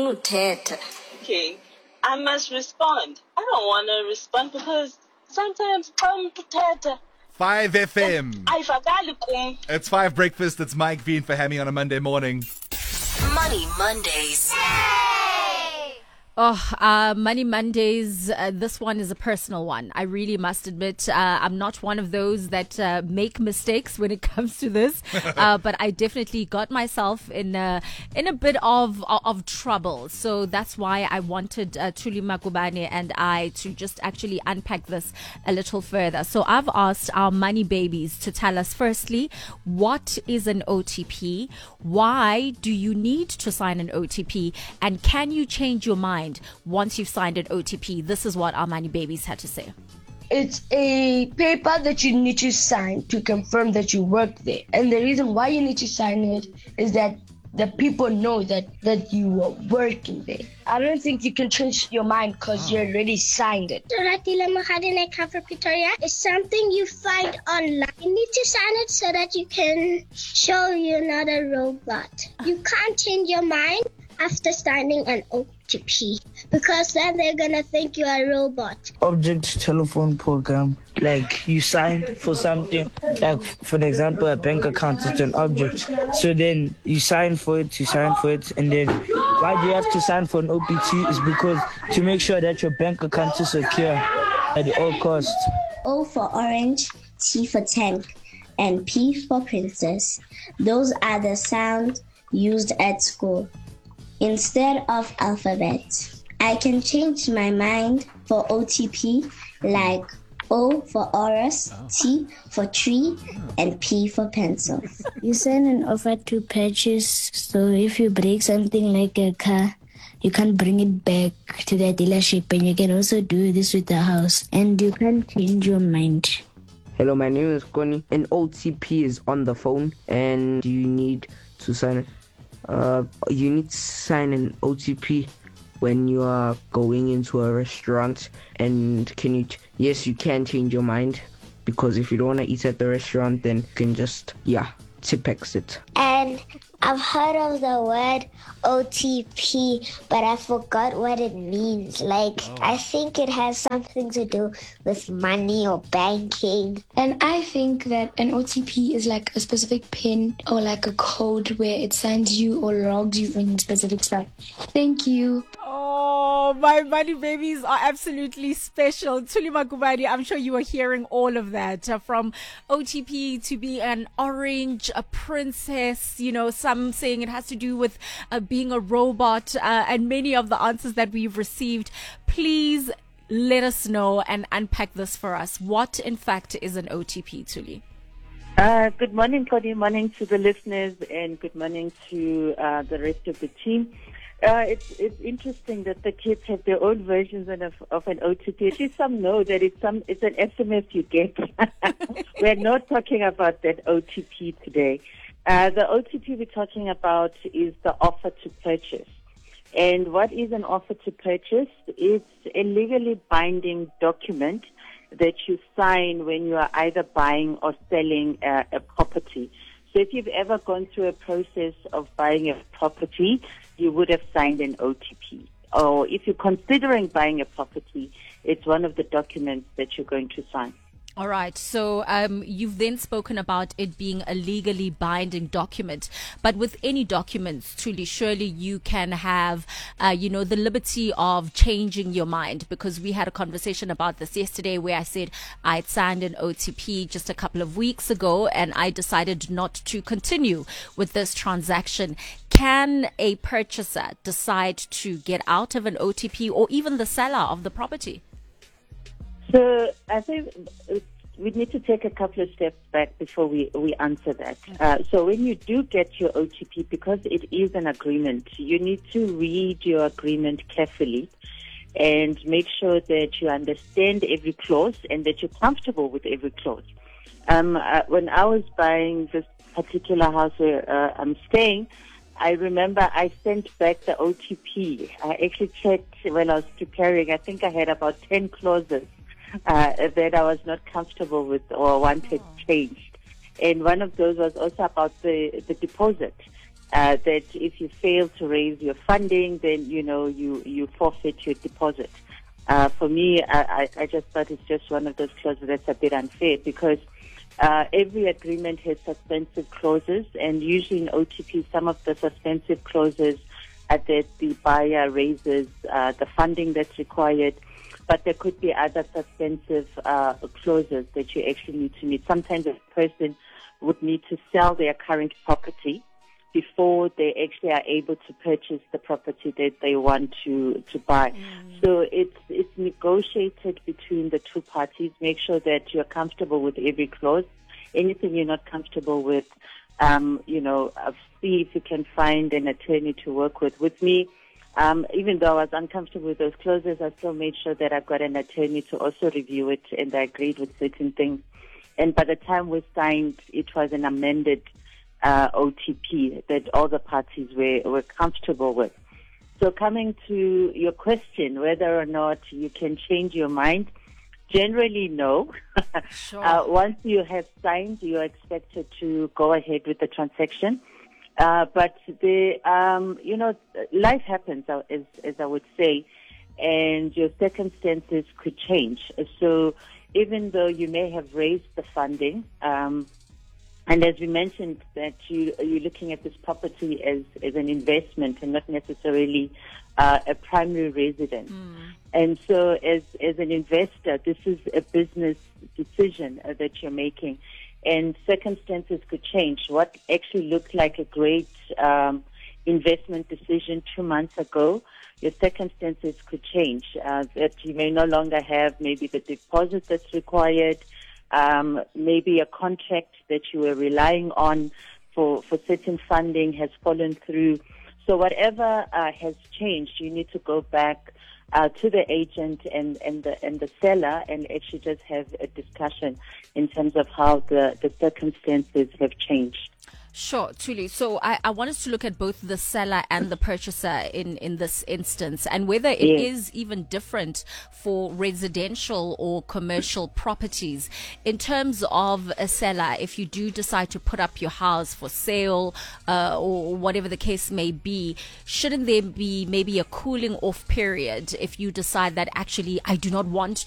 ufuna uthetha. Okay, I must respond. I don't want to respond because sometimes come to uthetha 5 FM. ayivakali kum. It's 5 Breakfast. It's Mike Veen for Hammy on a Monday morning. Money Mondays. Money Mondays, this one is a personal one. I really must admit, I'm not one of those that make mistakes when it comes to this, but I definitely got myself in a bit of trouble. So that's why I wanted Thuli Makubane and I to just actually unpack this a little further. So I've asked our money babies to tell us, firstly, what is an OTP? Why do you need to sign an OTP? And can you change your mind once you've signed an OTP? This is what our money babies had to say. It's a paper that you need to sign to confirm that you work there. And the reason why you need to sign it is that the people know that you are working there. I don't think you can change your mind because you already signed it. Ratila Mahadine Cover Pretoria is something you find online. You need to sign it so that you can show you're not a robot. You can't change your mind after signing an OTP because then they're gonna think you're a robot. Object telephone program, like you sign for something, like for example a bank account is an object. So then you sign for it, and then why do you have to sign for an OPT is because to make sure that your bank account is secure at all costs. O for orange, T for tank, and P for princess. Those are the sounds used at school instead of alphabet. I can change my mind for OTP, like O for Oris, T for tree, and P for pencil. You sign an offer to purchase, so if you break something like a car, you can't bring it back to the dealership, and you can also do this with the house, and you can't change your mind. Hello, my name is Connie. An OTP is on the phone, and you need to sign it. You need to sign an OTP when you are going into a restaurant, and yes, you can change your mind, because if you don't want to eat at the restaurant, then you can just tip exit. And I've heard of the word OTP, but I forgot what it means. I think it has something to do with money or banking. And I think that an OTP is like a specific PIN or like a code where it signs you or logs you in specific stuff. Thank you. Oh, my money babies are absolutely special. Thuli Makubane, I'm sure you are hearing all of that. From OTP to be an orange, a princess, some saying it has to do with being a robot, and many of the answers that we've received. Please let us know and unpack this for us. What, in fact, is an OTP, Thuli? Good morning, good morning to the listeners, and good morning to the rest of the team. It's interesting that the kids have their own versions of an OTP. Actually, some know that it's an SMS you get. We're not talking about that OTP today. The OTP we're talking about is the offer to purchase. And what is an offer to purchase? It's a legally binding document that you sign when you are either buying or selling a property. So if you've ever gone through a process of buying a property, you would have signed an OTP. Or if you're considering buying a property, it's one of the documents that you're going to sign. All right. So you've then spoken about it being a legally binding document. But with any documents, truly, surely you can have, the liberty of changing your mind, because we had a conversation about this yesterday where I said I'd signed an OTP just a couple of weeks ago and I decided not to continue with this transaction. Can a purchaser decide to get out of an OTP, or even the seller of the property? So I think we need to take a couple of steps back before we answer that. So when you do get your OTP, because it is an agreement, you need to read your agreement carefully and make sure that you understand every clause and that you're comfortable with every clause. When I was buying this particular house where I'm staying, I remember I sent back the OTP. I actually checked when I was preparing. I think I had about 10 clauses that I was not comfortable with or wanted changed. And one of those was also about the deposit. that if you fail to raise your funding, then you forfeit your deposit. For me, I just thought it's just one of those clauses that's a bit unfair, because every agreement has suspensive clauses, and usually in OTP, some of the suspensive clauses are that the buyer raises the funding that's required, but there could be other suspensive clauses that you actually need to meet. Sometimes a person would need to sell their current property before they actually are able to purchase the property that they want to buy. So it's negotiated between the two parties. Make sure that you're comfortable with every clause. Anything you're not comfortable with, see if you can find an attorney to work with. With me, even though I was uncomfortable with those clauses, I still made sure that I've got an attorney to also review it, and I agreed with certain things. And by the time we signed, it was an amended OTP that all the parties were comfortable with. So coming to your question, whether or not you can change your mind, generally no. Sure. Once you have signed, you are expected to go ahead with the transaction. But life happens, as I would say, and your circumstances could change. So even though you may have raised the funding, and as we mentioned, that you're looking at this property as an investment and not necessarily a primary residence. And so as an investor, this is a business decision that you're making, and circumstances could change. What actually looked like a great investment decision 2 months ago, your circumstances could change, that you may no longer have maybe the deposit that's required, maybe a contract that you were relying on for certain funding has fallen through. So whatever has changed, you need to go back to the agent and the seller and actually just have a discussion in terms of how the circumstances have changed. Sure, Thuli. So I want us to look at both the seller and the purchaser in this instance, and whether it is even different for residential or commercial properties. In terms of a seller, if you do decide to put up your house for sale or whatever the case may be, shouldn't there be maybe a cooling off period if you decide that actually I do not want